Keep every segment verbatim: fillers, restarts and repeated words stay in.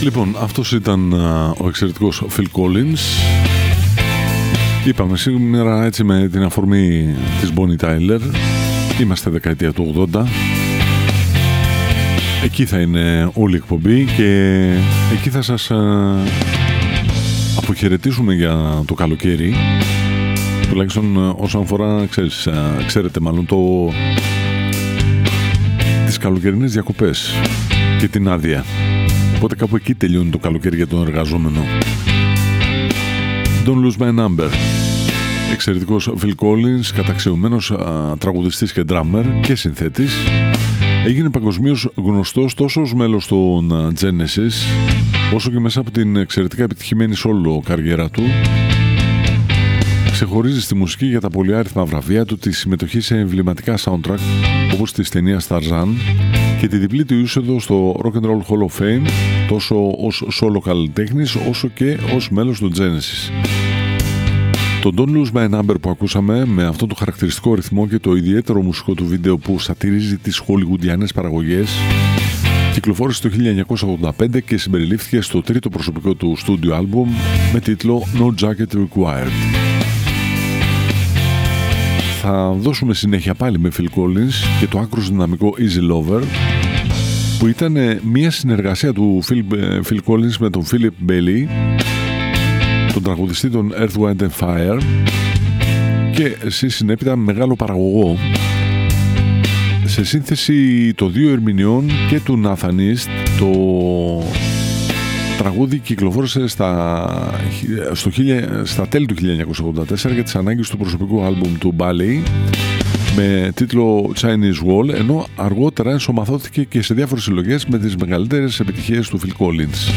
Λοιπόν, αυτός ήταν α, ο εξαιρετικός Phil Collins. Είπαμε σήμερα έτσι με την αφορμή της Bonnie Tyler. Είμαστε δεκαετία του ογδόντα. Εκεί θα είναι όλη η εκπομπή και εκεί θα σας α, αποχαιρετήσουμε για το καλοκαίρι. Τουλάχιστον όσον αφορά, ξέρεις, α, ξέρετε μάλλον το... τις καλοκαιρινές διακοπές και την άδεια. Οπότε κάπου εκεί τελειώνει το καλοκαίρι για τον εργαζόμενο. Don't Lose My Number. Εξαιρετικός Phil Collins, καταξιωμένος α, τραγουδιστής και drummer και συνθέτης. Έγινε παγκοσμίως γνωστός τόσο ως μέλος των α, Genesis, όσο και μέσα από την εξαιρετικά επιτυχημένη solo καριέρα του. Ξεχωρίζει στη μουσική για τα πολυάριθμα βραβεία του, τη συμμετοχή σε εμβληματικά soundtrack όπως της ταινίας Tarzan και τη διπλή του είσοδο στο Rock and Roll Hall of Fame, τόσο ως solo καλλιτέχνης όσο και ως μέλος του Genesis. Το Don't Lose My Number που ακούσαμε με αυτό το χαρακτηριστικό ρυθμό και το ιδιαίτερο μουσικό του βίντεο που σατυρίζει τις χολιγουντιανές παραγωγές κυκλοφόρησε το χίλια εννιακόσια ογδόντα πέντε και συμπεριλήφθηκε στο τρίτο προσωπικό του στούντιο άλμπουμ με τίτλο No Jacket Required. Θα δώσουμε συνέχεια πάλι με Phil Collins και το άκρως δυναμικό Easy Lover, που ήταν μια συνεργασία του Phil, Phil Collins με τον Philip Bailey, τον τραγουδιστή των Earth, Wind and Fire, και στη συνέπειτα μεγάλο παραγωγό σε σύνθεση των δύο ερμηνεών και του Nathan East. Το τραγούδι κυκλοφόρησε στα, στο, στα τέλη του χίλια εννιακόσια ογδόντα τέσσερα για τις ανάγκες του προσωπικού άλμπουμ του Ballet με τίτλο Chinese Wall, ενώ αργότερα ενσωματώθηκε και σε διάφορες συλλογές με τις μεγαλύτερες επιτυχίες του Phil Collins.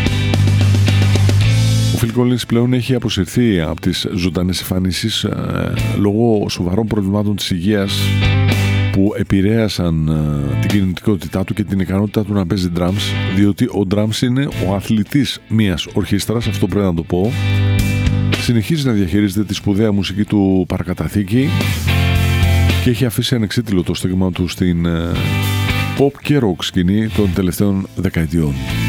Ο Phil Collins πλέον έχει αποσυρθεί από τις ζωντανές εμφανίσεις ε, λόγω σοβαρών προβλημάτων της υγείας που επηρέασαν ε, την κινητικότητά του και την ικανότητά του να παίζει drums, διότι ο drums είναι ο αθλητής μιας ορχήστρας, αυτό πρέπει να το πω. Συνεχίζει να διαχειρίζεται τη σπουδαία μουσική του παρακαταθήκη και έχει αφήσει ανεξίτηλο το στίγμα του στην ε, pop και rock σκηνή των τελευταίων δεκαετιών.